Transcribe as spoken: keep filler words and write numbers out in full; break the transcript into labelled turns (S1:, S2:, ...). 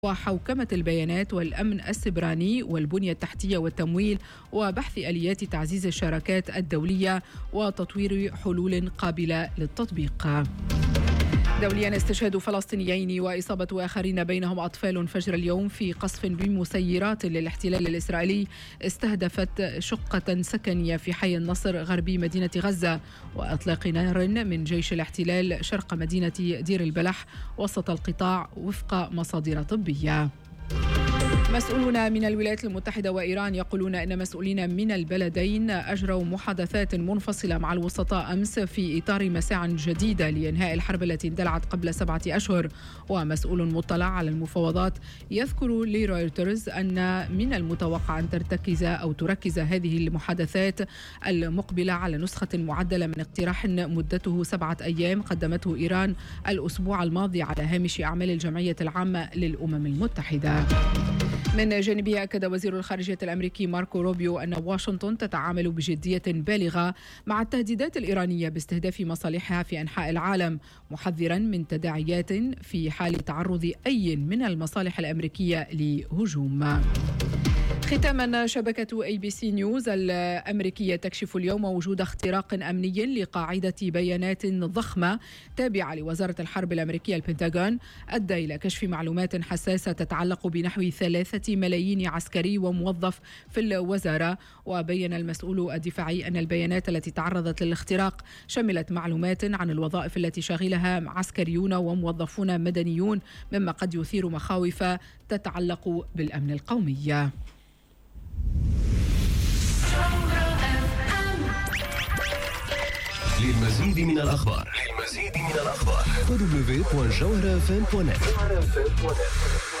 S1: وحوكمة البيانات والأمن السيبراني والبنية التحتية والتمويل وبحث آليات تعزيز الشراكات الدولية وتطوير حلول قابلة للتطبيق. دوليا، استشهاد فلسطينيين وإصابة آخرين بينهم أطفال فجر اليوم في قصف بمسيرات للاحتلال الإسرائيلي استهدفت شقة سكنية في حي النصر غربي مدينة غزة، وإطلاق نار من جيش الاحتلال شرق مدينة دير البلح وسط القطاع وفق مصادر طبية. مسؤولون من الولايات المتحدة وإيران يقولون أن مسؤولين من البلدين أجروا محادثات منفصلة مع الوسطاء أمس في إطار مساع جديدة لإنهاء الحرب التي اندلعت قبل سبعة أشهر. ومسؤول مطلع على المفاوضات يذكر لرويترز أن من المتوقع أن ترتكز أو تركز هذه المحادثات المقبلة على نسخة معدلة من اقتراح مدته سبعة أيام قدمته إيران الأسبوع الماضي على هامش أعمال الجمعية العامة للأمم المتحدة. من جانبه، أكد وزير الخارجية الأمريكي ماركو روبيو أن واشنطن تتعامل بجدية بالغة مع التهديدات الإيرانية باستهداف مصالحها في أنحاء العالم، محذرا من تداعيات في حال تعرض أي من المصالح الأمريكية لهجوم. ختاما، شبكة اي بي سي نيوز الأمريكية تكشف اليوم وجود اختراق أمني لقاعدة بيانات ضخمة تابعة لوزارة الحرب الأمريكية البنتاغون أدى إلى كشف معلومات حساسة تتعلق بنحو ثلاثة ملايين عسكري وموظف في الوزارة. وبين المسؤول الدفاعي أن البيانات التي تعرضت للاختراق شملت معلومات عن الوظائف التي شغلها عسكريون وموظفون مدنيون، مما قد يثير مخاوف تتعلق بالأمن القومي.
S2: للمزيد من الأخبار للمزيد من الأخبار دبليو دبليو دبليو دوت جوهرة اف ام دوت نت.